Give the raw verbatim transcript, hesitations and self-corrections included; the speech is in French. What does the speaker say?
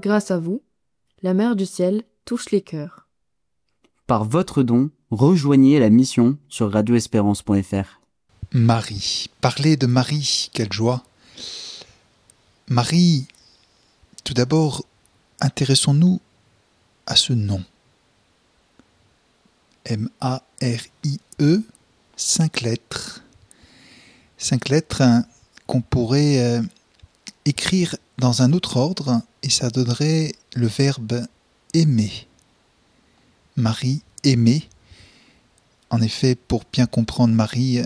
Grâce à vous, la Mère du Ciel touche les cœurs. Par votre don, rejoignez la mission sur radio espérance point f r. Marie. Parler de Marie, quelle joie. Marie, tout d'abord, intéressons-nous à ce nom. M A R I E, cinq lettres. Cinq lettres hein, qu'on pourrait euh, écrire dans un autre ordre et ça donnerait le verbe aimer. Marie, aimer. En effet, pour bien comprendre Marie,